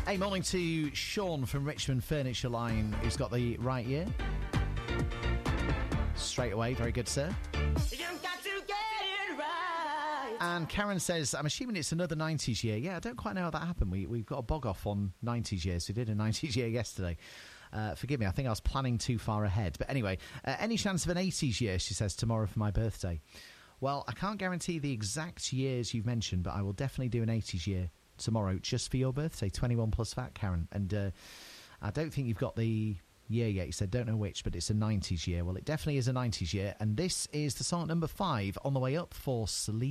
Hey, morning to Sean from Richmond Furniture Line, who's got the right year. Straight away, very good, sir. You've got to get it right. And Karen says, I'm assuming it's another 90s year. Yeah, I don't quite know how that happened. We've got a bog off on 90s years. We did a 90s year yesterday. Forgive me, I think I was planning too far ahead. But anyway, any chance of an 80s year, she says, tomorrow for my birthday? Well, I can't guarantee the exact years you've mentioned, but I will definitely do an 80s year tomorrow just for your birthday, 21 plus VAT, Karen. And I don't think you've got the year yet. You said don't know which, but it's a 90s year. Well, it definitely is a 90s year. And this is the song number 5 on the way up for Sleep.